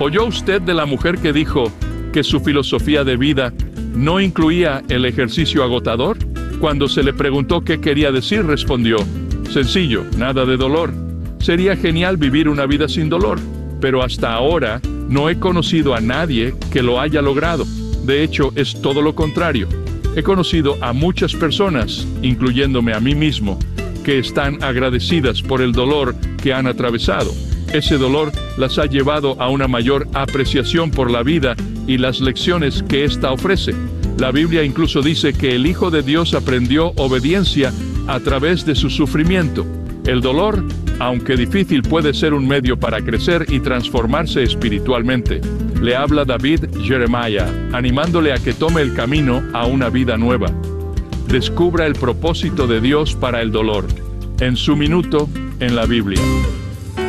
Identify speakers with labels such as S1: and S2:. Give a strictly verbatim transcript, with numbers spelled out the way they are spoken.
S1: ¿Oyó usted de la mujer que dijo que su filosofía de vida no incluía el ejercicio agotador? Cuando se le preguntó qué quería decir, respondió: sencillo, nada de dolor. Sería genial vivir una vida sin dolor, pero hasta ahora no he conocido a nadie que lo haya logrado. De hecho, es todo lo contrario. He conocido a muchas personas, incluyéndome a mí mismo, que están agradecidas por el dolor que han atravesado. Ese dolor las ha llevado a una mayor apreciación por la vida y las lecciones que ésta ofrece. La Biblia incluso dice que el Hijo de Dios aprendió obediencia a través de su sufrimiento. El dolor, aunque difícil, puede ser un medio para crecer y transformarse espiritualmente. Le habla David Jeremiah, animándole a que tome el camino a una vida nueva. Descubra el propósito de Dios para el dolor, en su minuto en la Biblia.